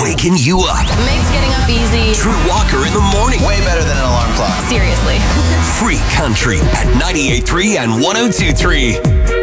waking you up. Makes getting up easy. Drew Walker in the morning. Way better than an alarm clock. Seriously. Free Country at 98.3 and 102.3.